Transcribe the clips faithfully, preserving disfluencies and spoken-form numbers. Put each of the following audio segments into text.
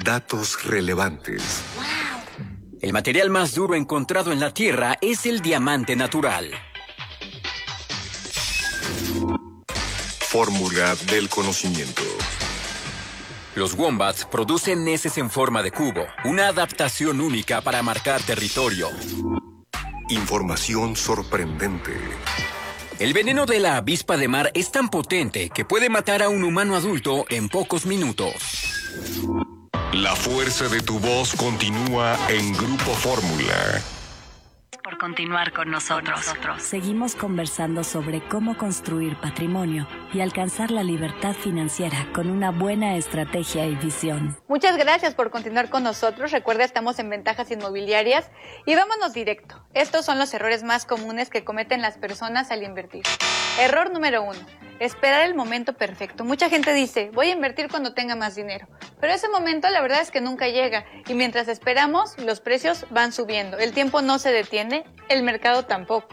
Datos relevantes. El material más duro encontrado en la Tierra es el diamante natural. Fórmula del conocimiento. Los wombats producen heces en forma de cubo, una adaptación única para marcar territorio. Información sorprendente. El veneno de la avispa de mar es tan potente que puede matar a un humano adulto en pocos minutos. La fuerza de tu voz continúa en Grupo Fórmula. Por continuar con nosotros. Seguimos conversando sobre cómo construir patrimonio y alcanzar la libertad financiera con una buena estrategia y visión. Muchas gracias por continuar con nosotros. Recuerda, estamos en Ventajas Inmobiliarias y vámonos directo. Estos son los errores más comunes que cometen las personas al invertir. Error número uno. Esperar el momento perfecto. Mucha gente dice, voy a invertir cuando tenga más dinero. Pero ese momento la verdad es que nunca llega. Y mientras esperamos, los precios van subiendo. El tiempo no se detiene, el mercado tampoco.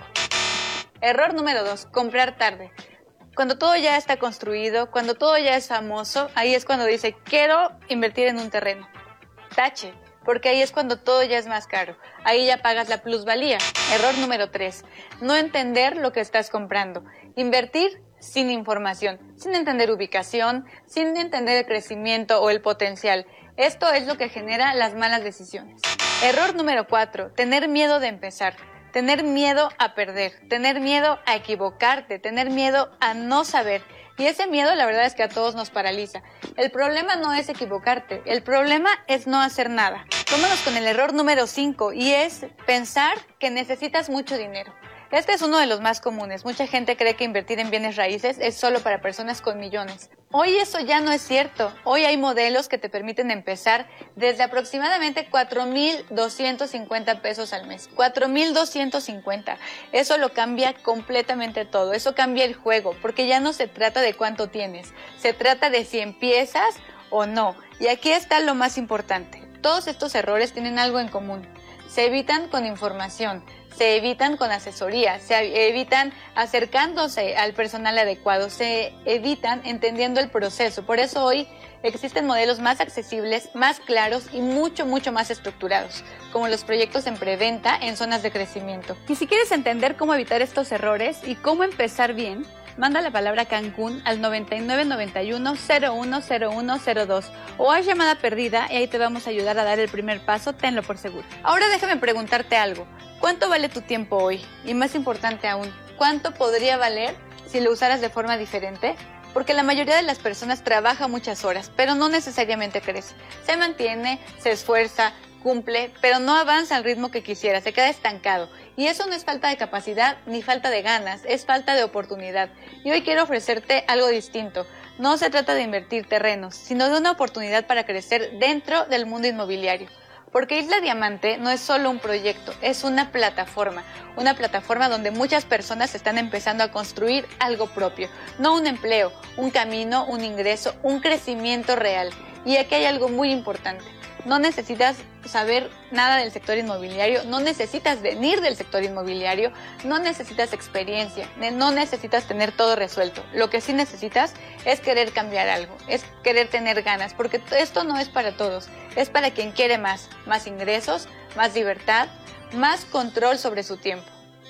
Error número dos. Comprar tarde. Cuando todo ya está construido, cuando todo ya es famoso, ahí es cuando dice, quiero invertir en un terreno. Tache. Porque ahí es cuando todo ya es más caro. Ahí ya pagas la plusvalía. Error número tres. No entender lo que estás comprando. Invertir sin información, sin entender ubicación, sin entender el crecimiento o el potencial. Esto es lo que genera las malas decisiones. Error número cuatro. Tener miedo de empezar. Tener miedo a perder. Tener miedo a equivocarte. Tener miedo a no saber. Y ese miedo la verdad es que a todos nos paraliza. El problema no es equivocarte, el problema es no hacer nada. Vámonos con el error número cinco y es pensar que necesitas mucho dinero. Este es uno de los más comunes. Mucha gente cree que invertir en bienes raíces es solo para personas con millones. Hoy eso ya no es cierto. Hoy hay modelos que te permiten empezar desde aproximadamente cuatro mil doscientos cincuenta pesos al mes. cuatro mil doscientos cincuenta. Eso lo cambia completamente todo. Eso cambia el juego, porque ya no se trata de cuánto tienes. Se trata de si empiezas o no. Y aquí está lo más importante. Todos estos errores tienen algo en común. Se evitan con información, se evitan con asesoría, se evitan acercándose al personal adecuado, se evitan entendiendo el proceso. Por eso hoy existen modelos más accesibles, más claros y mucho, mucho más estructurados, como los proyectos en preventa en zonas de crecimiento. Y si quieres entender cómo evitar estos errores y cómo empezar bien, manda la palabra Cancún al noventa y nueve noventa y uno cero uno cero uno cero dos o haz llamada perdida y ahí te vamos a ayudar a dar el primer paso, tenlo por seguro. Ahora déjame preguntarte algo. ¿Cuánto vale tu tiempo hoy? Y más importante aún, ¿cuánto podría valer si lo usaras de forma diferente? Porque la mayoría de las personas trabaja muchas horas, pero no necesariamente crece. Se mantiene, se esfuerza, cumple, pero no avanza al ritmo que quisiera, se queda estancado. Y eso no es falta de capacidad ni falta de ganas, es falta de oportunidad. Y hoy quiero ofrecerte algo distinto. No se trata de invertir terrenos, sino de una oportunidad para crecer dentro del mundo inmobiliario. Porque Isla Diamante no es solo un proyecto, es una plataforma. Una plataforma donde muchas personas están empezando a construir algo propio. No un empleo, un camino, un ingreso, un crecimiento real. Y aquí hay algo muy importante. No necesitas saber nada del sector inmobiliario, no necesitas venir del sector inmobiliario, no necesitas experiencia, no necesitas tener todo resuelto. Lo que sí necesitas es querer cambiar algo, es querer tener ganas, porque esto no es para todos, es para quien quiere más, más ingresos, más libertad, más control sobre su tiempo.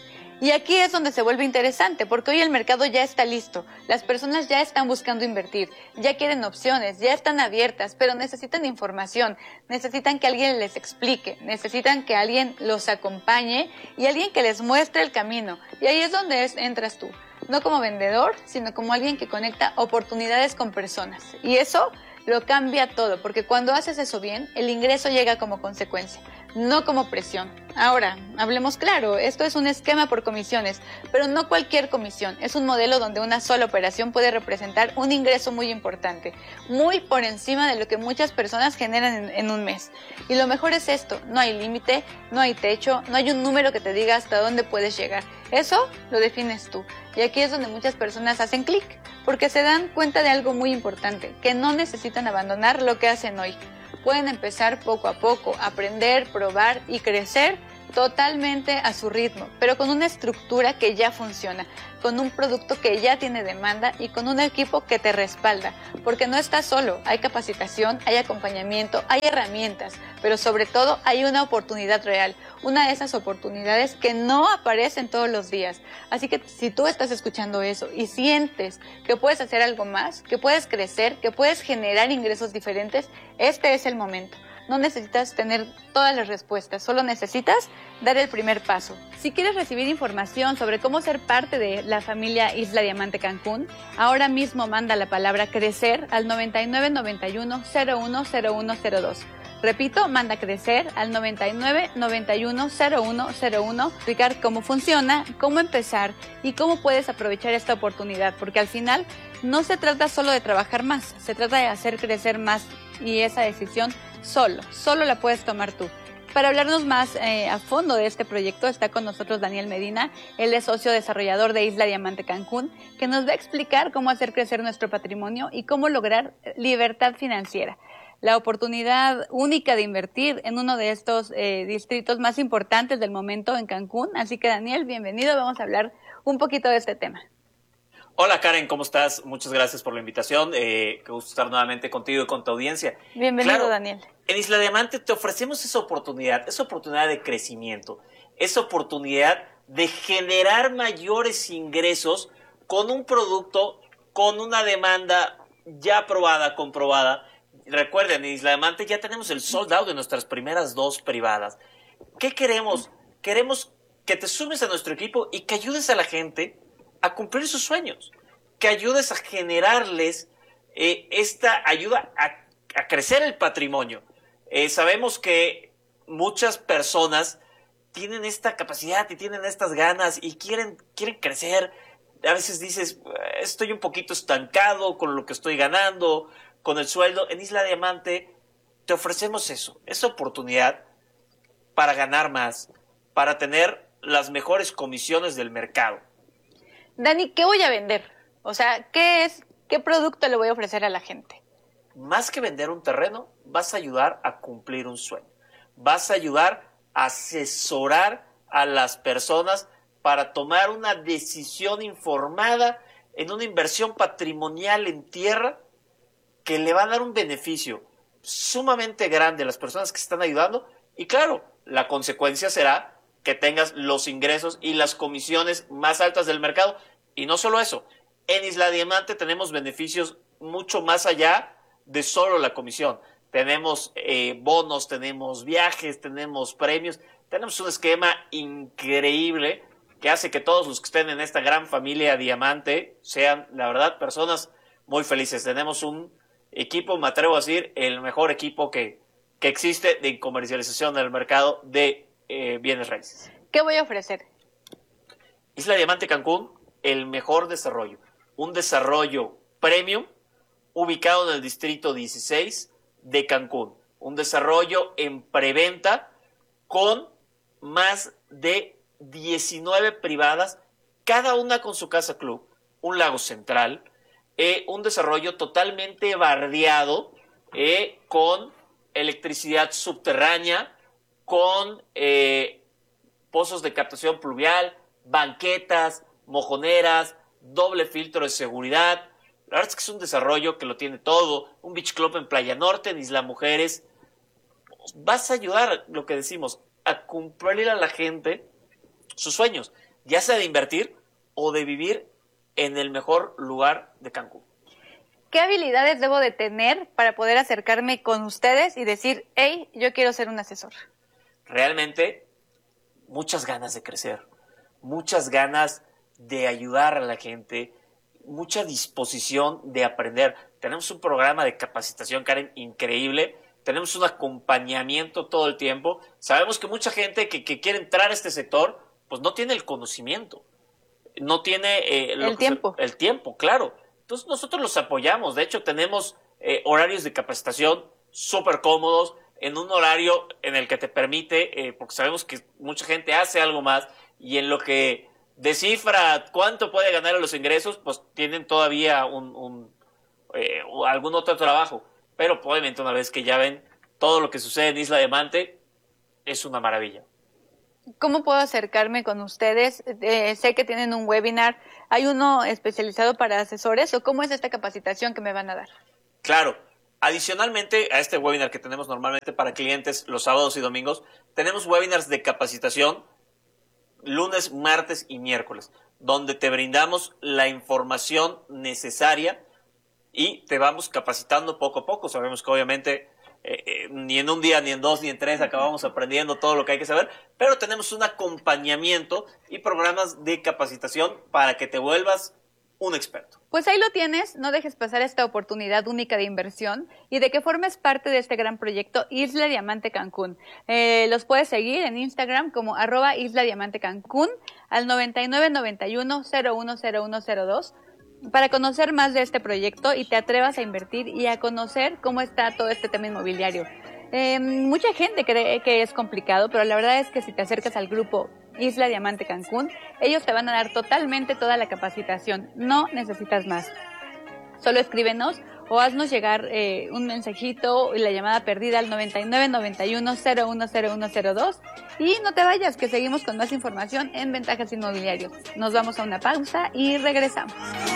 Y aquí es donde se vuelve interesante, porque hoy el mercado ya está listo, las personas ya están buscando invertir, ya quieren opciones, ya están abiertas, pero necesitan información, necesitan que alguien les explique, necesitan que alguien los acompañe y alguien que les muestre el camino. Y ahí es donde es, entras tú, no como vendedor, sino como alguien que conecta oportunidades con personas. Y eso lo cambia todo, porque cuando haces eso bien, el ingreso llega como consecuencia, no como presión. Ahora, hablemos claro, esto es un esquema por comisiones, pero no cualquier comisión. Es un modelo donde una sola operación puede representar un ingreso muy importante, muy por encima de lo que muchas personas generan en, en un mes. Y lo mejor es esto, no hay límite, no hay techo, no hay un número que te diga hasta dónde puedes llegar. Eso lo defines tú. Y aquí es donde muchas personas hacen clic, porque se dan cuenta de algo muy importante, que no necesitan abandonar lo que hacen hoy. Pueden empezar poco a poco, aprender, probar y crecer totalmente a su ritmo, pero con una estructura que ya funciona, con un producto que ya tiene demanda y con un equipo que te respalda, porque no estás solo, hay capacitación, hay acompañamiento, hay herramientas, pero sobre todo hay una oportunidad real, una de esas oportunidades que no aparecen todos los días. Así que si tú estás escuchando eso y sientes que puedes hacer algo más, que puedes crecer, que puedes generar ingresos diferentes, este es el momento. No necesitas tener todas las respuestas, solo necesitas dar el primer paso. Si quieres recibir información sobre cómo ser parte de la familia Isla Diamante Cancún, ahora mismo manda la palabra crecer al noventa y nueve noventa y uno cero uno cero uno cero dos. Repito, manda crecer al noventa y nueve noventa y uno cero uno cero uno, explicar cómo funciona, cómo empezar y cómo puedes aprovechar esta oportunidad, porque al final no se trata solo de trabajar más, se trata de hacer crecer más y esa decisión solo, solo la puedes tomar tú. Para hablarnos más eh, a fondo de este proyecto está con nosotros Daniel Medina, él es socio desarrollador de Isla Diamante Cancún, que nos va a explicar cómo hacer crecer nuestro patrimonio y cómo lograr libertad financiera. La oportunidad única de invertir en uno de estos eh, distritos más importantes del momento en Cancún. Así que Daniel, bienvenido, vamos a hablar un poquito de este tema. Hola Karen, ¿cómo estás? Muchas gracias por la invitación. Eh, qué gusto estar nuevamente contigo y con tu audiencia. Bienvenido, claro, Daniel. En Isla Diamante te ofrecemos esa oportunidad, esa oportunidad de crecimiento, esa oportunidad de generar mayores ingresos con un producto, con una demanda ya aprobada, comprobada. Recuerden, en Isla Diamante ya tenemos el sold out de nuestras primeras dos privadas. ¿Qué queremos? Queremos que te sumes a nuestro equipo y que ayudes a la gente a cumplir sus sueños, que ayudes a generarles eh, esta ayuda a, a crecer el patrimonio. Eh, sabemos que muchas personas tienen esta capacidad y tienen estas ganas y quieren, quieren crecer. A veces dices, estoy un poquito estancado con lo que estoy ganando, con el sueldo. En Isla Diamante te ofrecemos eso, esa oportunidad para ganar más, para tener las mejores comisiones del mercado. Dani, ¿qué voy a vender? O sea, ¿qué es, qué producto le voy a ofrecer a la gente? Más que vender un terreno, vas a ayudar a cumplir un sueño. Vas a ayudar a asesorar a las personas para tomar una decisión informada en una inversión patrimonial en tierra que le va a dar un beneficio sumamente grande a las personas que están ayudando. Y claro, la consecuencia será que tengas los ingresos y las comisiones más altas del mercado. Y no solo eso, en Isla Diamante tenemos beneficios mucho más allá de solo la comisión. Tenemos eh, bonos, tenemos viajes, tenemos premios, tenemos un esquema increíble que hace que todos los que estén en esta gran familia Diamante sean, la verdad, personas muy felices. Tenemos un equipo, me atrevo a decir, el mejor equipo que, que existe de comercialización del mercado de Eh, bienes raíces. ¿Qué voy a ofrecer? Isla Diamante Cancún, el mejor desarrollo. Un desarrollo premium ubicado en el distrito dieciséis de Cancún. Un desarrollo en preventa con más de diecinueve privadas, cada una con su casa club, un lago central, eh, un desarrollo totalmente bardeado eh, con electricidad subterránea, con eh, pozos de captación pluvial, banquetas, mojoneras, doble filtro de seguridad. La verdad es que es un desarrollo que lo tiene todo. Un beach club en Playa Norte, en Isla Mujeres. Vas a ayudar, lo que decimos, a cumplir a la gente sus sueños, ya sea de invertir o de vivir en el mejor lugar de Cancún. ¿Qué habilidades debo de tener para poder acercarme con ustedes y decir, hey, yo quiero ser un asesor? Realmente, muchas ganas de crecer, muchas ganas de ayudar a la gente, mucha disposición de aprender. Tenemos un programa de capacitación, Karen, increíble. Tenemos un acompañamiento todo el tiempo. Sabemos que mucha gente que, que quiere entrar a este sector, pues no tiene el conocimiento, no tiene eh, lo el tiempo. Se, el tiempo, claro. Entonces nosotros los apoyamos. De hecho, tenemos eh, horarios de capacitación súper cómodos, en un horario en el que te permite, eh, porque sabemos que mucha gente hace algo más, y en lo que descifra cuánto puede ganar en los ingresos, pues tienen todavía un, un eh, algún otro trabajo. Pero obviamente una vez que ya ven todo lo que sucede en Isla Diamante, es una maravilla. ¿Cómo puedo acercarme con ustedes? Eh, sé que tienen un webinar. ¿Hay uno especializado para asesores o cómo es esta capacitación que me van a dar? Claro. Adicionalmente a este webinar que tenemos normalmente para clientes los sábados y domingos, tenemos webinars de capacitación lunes, martes y miércoles, donde te brindamos la información necesaria y te vamos capacitando poco a poco. Sabemos que obviamente eh, eh, ni en un día, ni en dos, ni en tres acabamos aprendiendo todo lo que hay que saber, pero tenemos un acompañamiento y programas de capacitación para que te vuelvas un experto. Pues ahí lo tienes, no dejes pasar esta oportunidad única de inversión y de que formes parte de este gran proyecto Isla Diamante Cancún. Eh, los puedes seguir en Instagram como arroba Isla Diamante Cancún al noventa y nueve noventa y uno cero uno cero uno cero dos para conocer más de este proyecto y te atrevas a invertir y a conocer cómo está todo este tema inmobiliario. Eh, mucha gente cree que es complicado, pero la verdad es que si te acercas al grupo Isla Diamante Cancún, ellos te van a dar totalmente toda la capacitación. No necesitas más. Solo escríbenos o haznos llegar eh, un mensajito y la llamada perdida al noventa y nueve noventa y uno cero uno cero uno cero dos y no te vayas, que seguimos con más información en Ventajas Inmobiliarios. Nos vamos a una pausa y regresamos.